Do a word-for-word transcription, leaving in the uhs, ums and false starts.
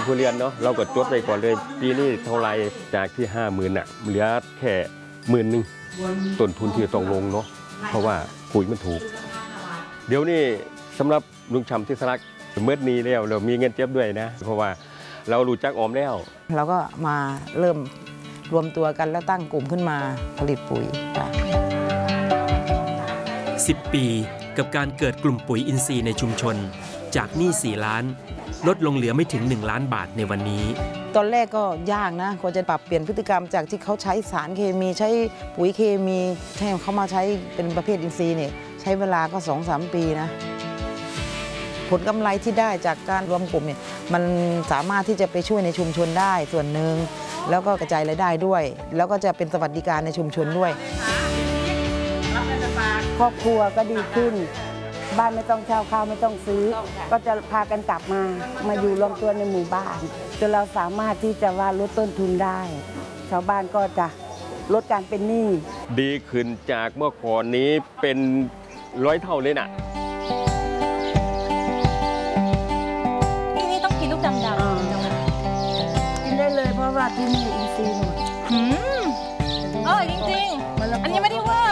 ครัวเรือนเนาะเราก็จดไว้ก่อนเลยปีนี้เท่าไรจากที่ห้าหมื่นอ่ะเหลือแค่หมื่นหนึ่งต้นทุนที่ต้องลงเนาะเพราะว่าปุ๋ยมันถูกเดี๋ยวนี้สำหรับลุงชำที่สลักเมื่อนี้แล้วเรามีเงินเจ็บด้วยนะเพราะว่าเรารู้จักออมแล้วเราก็มาเริ่มรวมตัวกันแล้วตั้งกลุ่มขึ้นมาผลิตปุ๋ยสิบปีกับการเกิดกลุ่มปุ๋ยอินทรีย์ในชุมชนจากหนี้สี่ล้านลดลงเหลือไม่ถึงหนึ่งล้านบาทในวันนี้ตอนแรกก็ยากนะกว่าจะปรับเปลี่ยนพฤติกรรมจากที่เขาใช้สารเคมีใช้ปุ๋ยเคมีให้เขามาใช้เป็นประเภทอินทรีย์เนี่ยใช้เวลาก็ สองถึงสาม ปีนะผลกำไรที่ได้จากการรวมกลุ่มเนี่ยมันสามารถที่จะไปช่วยในชุมชนได้ส่วนหนึ่งแล้วก็กระจายรายได้ด้วยแล้วก็จะเป็นสวัสดิการในชุมชนด้วยครอบครัวก็ดีขึ้นบ้านไม่ต้องเช่าข้าวไม่ต้องซื้อก็จะพากันกลับมามาอยู่รวมตัวในหมู่บ้านจนเราสามารถที่จะว่าลดต้นทุนได้ชาวบ้านก็จะลดการเป็นหนี้ดีขึ้นจากเมื่อก่อนนี้เป็นร้อยเท่าเลยนะที่นี่ต้องกินลูกดำๆกินได้เลยเพราะว่าที่นี่อินทรีย์หมดอืมอร่อยจริงๆอันนี้ไม่ได้ว่า